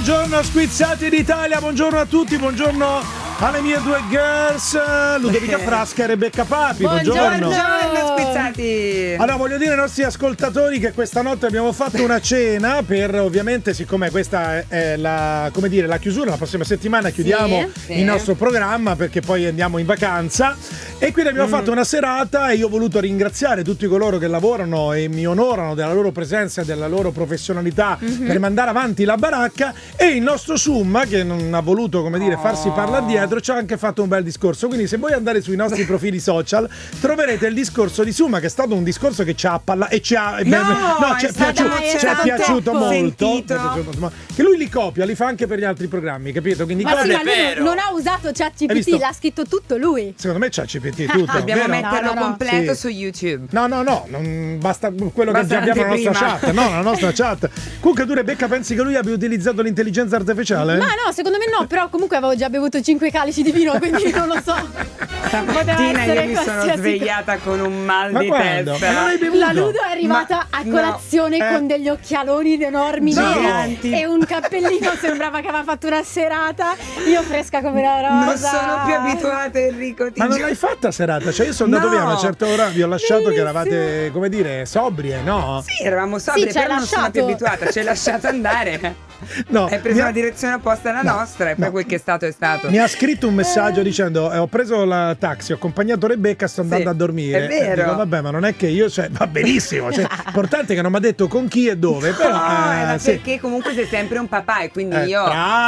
Buongiorno squizzati d'Italia, buongiorno a tutti, buongiorno alle mie due girls, Ludovica Frasca e Rebecca Papi. Buongiorno squizzati. Allora voglio dire ai nostri ascoltatori che questa notte abbiamo fatto una cena per, ovviamente, siccome questa è la, come dire, la chiusura, la prossima settimana chiudiamo il nostro programma perché poi andiamo in vacanza e quindi abbiamo fatto una serata e io ho voluto ringraziare tutti coloro che lavorano e mi onorano della loro presenza e della loro professionalità per mandare avanti la baracca, e il nostro Summa, che non ha voluto, come dire, farsi parlare dietro, ci ha anche fatto un bel discorso. Quindi se voi andate sui nostri profili social troverete il discorso di Summa, che è stato un discorso che ci ha appallato e ci è piaciuto molto, che lui li copia, li fa anche per gli altri programmi, capito? Quindi ma sì, ma lui non ha usato ChatGPT, l'ha scritto tutto lui. Secondo me ChatGPT tutto. Dobbiamo vero? metterlo completo su YouTube. No, non basta quello che già abbiamo nella nostra chat. No, la nostra chat. Comunque tu, Rebecca, pensi che lui abbia utilizzato l'intelligenza artificiale? Ma no, secondo me no, però comunque avevo già bevuto 5 calici di vino, quindi non lo so. Stamattina io mi sono svegliata con un mal di testa. Ma non hai bevuto? La Ludo è arrivata a colazione con degli occhialoni enormi giganti e un cappellino, sembrava che aveva fatto una serata. Io fresca come una rosa. Non sono più abituata, Enrico. Ma non l'hai fatta serata? Cioè io sono andato via a una certa ora, vi ho lasciato che eravate, come dire, sobrie, no? Sì, eravamo sobrie, però non sono più abituata, ci hai lasciato andare. No, hai preso una direzione opposta alla nostra e poi quel che è stato è stato. Mi ha scritto un messaggio dicendo ho preso la taxi, ho accompagnato Rebecca, sto andando a dormire. È vero. Dico, vabbè, ma non è che io, cioè, va benissimo, cioè, l'importante è che non mi ha detto con chi e dove, però perché comunque sei sempre un papà e quindi io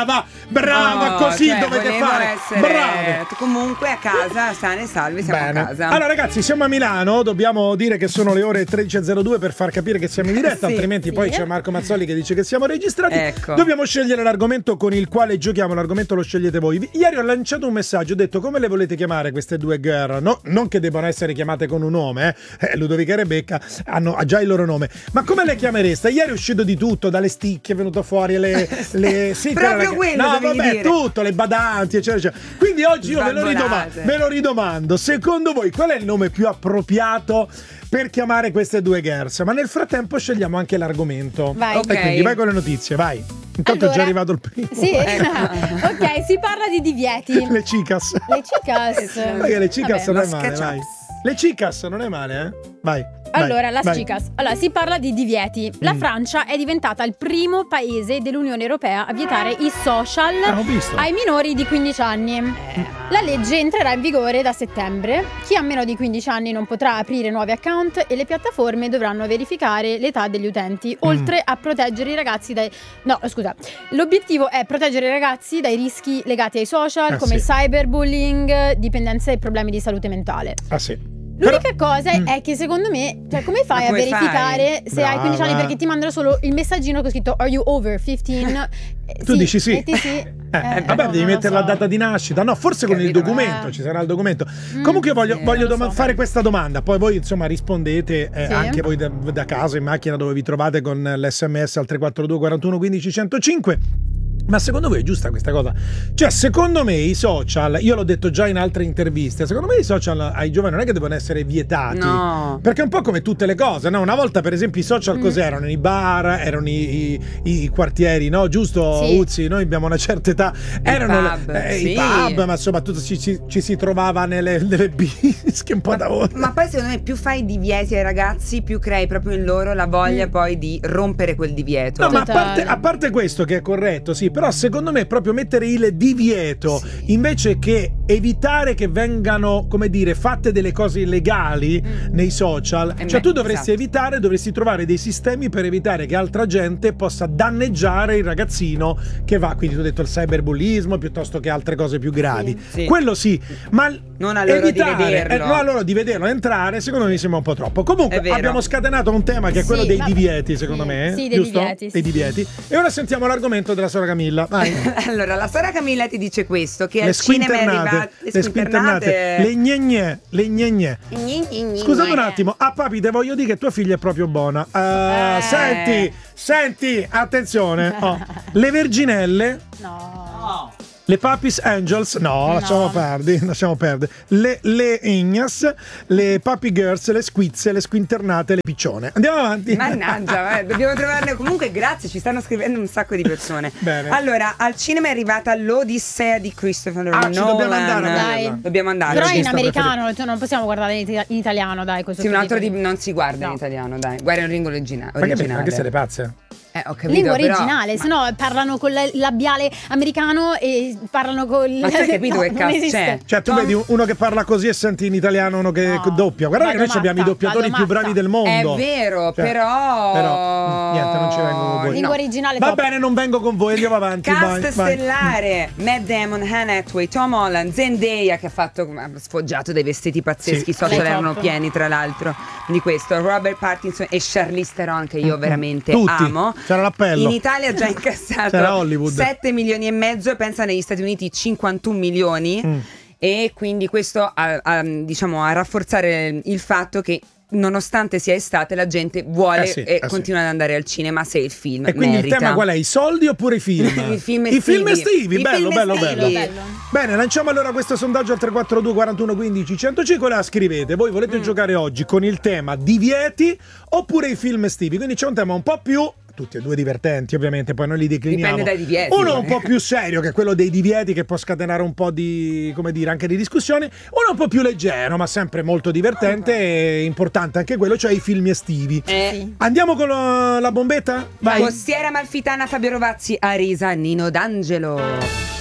brava, così dovete fare. Bravo. Comunque a casa, sane e salvi, siamo a casa. Allora ragazzi, siamo a Milano, dobbiamo dire che sono le ore 13:02 per far capire che siamo in diretta, altrimenti poi c'è Marco Mazzoli che dice che siamo registrati. Ecco. Dobbiamo scegliere l'argomento con il quale giochiamo, l'argomento lo scegliete voi. Ieri ho lanciato un messaggio, ho detto come le volete chiamare queste due girl? No, non che debbano essere chiamate con un nome, Ludovica e Rebecca hanno già il loro nome, ma come le chiamereste? Ieri è uscito di tutto, dalle sticche è venuto fuori le sì, proprio quello, no vabbè dire. tutto, le badanti eccetera eccetera. Quindi oggi io ve lo ridomando, secondo voi qual è il nome più appropriato per chiamare queste due girls? Ma nel frattempo scegliamo anche l'argomento. Vai. E quindi vai con le notizie, vai. Intanto è già arrivato il primo. Sì, ok, si parla di divieti. Le chicas. Perché le chicas non è male, vai. Le chicas non è male, Vai. Allora, las chicas. Allora, si parla di divieti. La Francia è diventata il primo paese dell'Unione Europea a vietare i social ai minori di 15 anni. La legge entrerà in vigore da settembre. Chi ha meno di 15 anni non potrà aprire nuovi account e le piattaforme dovranno verificare l'età degli utenti, oltre a proteggere i ragazzi dai... No, scusa. L'obiettivo è proteggere i ragazzi dai rischi legati ai social, come cyberbullying, dipendenza e problemi di salute mentale. L'unica cosa è che secondo me, cioè, come fai a verificare se hai 15 anni? Perché ti mandano solo il messaggino con scritto Are you over 15? Tu dici sì. Metti sì. Vabbè, devi mettere la data di nascita. No, forse con il documento, ci sarà il documento. Comunque voglio fare questa domanda. Poi voi insomma rispondete anche voi da casa in macchina dove vi trovate con l'SMS al 342 41 15 105. Ma secondo voi è giusta questa cosa? Cioè, secondo me i social, io l'ho detto già in altre interviste, secondo me i social ai giovani non è che devono essere vietati. No. Perché è un po' come tutte le cose, no? Una volta, per esempio, i social cos'erano? I bar, erano i quartieri, no? Giusto, Uzzi? Noi abbiamo una certa età. Erano i pub, ma soprattutto ci si trovava nelle bische un po' da ora. Ma poi secondo me più fai divieti ai ragazzi, più crei proprio in loro la voglia poi di rompere quel divieto. No, ma a parte questo che è corretto, sì, però secondo me proprio mettere il divieto invece che evitare che vengano, come dire, fatte delle cose illegali nei social, cioè tu dovresti evitare, dovresti trovare dei sistemi per evitare che altra gente possa danneggiare il ragazzino che va, quindi tu hai detto il cyberbullismo piuttosto che altre cose più gravi. Quello sì, ma non a loro evitare, di vederlo. No, a loro di vederlo entrare, secondo me sembra un po' troppo. Comunque abbiamo scatenato un tema che è quello dei divieti, secondo me. Sì, dei divieti. Dei divieti. E ora sentiamo l'argomento della sorella Camilla. Vai. Allora, la sorella Camilla ti dice questo, che al cinema è arrivata... Le squinternate. Le gnegne. Scusate un attimo. Papi, te voglio dire che tua figlia è proprio buona. Senti, attenzione. Le verginelle. No. Le Papis Angels, no. lasciamo perdere. Le Ignas, le Papi Girls, le Squizze, le Squinternate, le Piccione. Andiamo avanti. Mannaggia, dobbiamo trovarne. Comunque grazie, ci stanno scrivendo un sacco di persone. Bene. Allora, al cinema è arrivata l'Odissea di Christopher Nolan. Ci dobbiamo andare a Dai. vederla. Dobbiamo andare. Però Sì, in sta americano, non possiamo guardare in italiano, dai. Sì, un altro non si guarda in italiano, dai. Guarda il ringo originale. Ma che siete pazze? Ho capito, Lingua però- originale, se no parlano con il labiale americano e parlano con il. Ma tu hai capito che non cazzo esiste. c'è? Cioè, tu vedi uno che parla così e senti in italiano uno che No, doppia. Guarda che noi vado abbiamo i matta, doppiatori vado più bravi matta. del mondo. È vero, Cioè, però, niente, non ci vengo con voi. Lingua No. originale Va top. bene, non vengo con voi, andiamo avanti. Cast vai. stellare: Matt Damon, Anne Hathaway, Tom Holland, Zendaya che ha sfoggiato dei vestiti pazzeschi, Sì. i social Lei erano top. pieni tra l'altro di questo, Robert Pattinson e Charlize Theron che io veramente Tutti. amo. C'era l'appello. In Italia ha già incassato C'era Hollywood. 7 milioni e mezzo, pensa negli Stati Uniti 51 milioni e quindi questo diciamo a rafforzare il fatto che nonostante sia estate la gente vuole e continua ad andare al cinema se il film E quindi merita. il tema qual è? I soldi oppure i film? I film I film estivi, I bello, film bello, estivi. bello. Bene, lanciamo allora questo sondaggio al 342 41 15 105. Ora scrivete, voi volete giocare oggi con il tema divieti oppure i film estivi? Quindi c'è un tema un po' più, tutti e due divertenti ovviamente, poi noi li decliniamo. Dipende dai divieti. Uno un po' più serio, che è quello dei divieti, che può scatenare un po' di, come dire, anche di discussione. Uno un po' più leggero, ma sempre molto divertente e importante anche quello, cioè i film estivi. Sì. Andiamo con la bombetta? Vai. Costiera Amalfitana, Fabio Rovazzi, Arisa, Nino D'Angelo.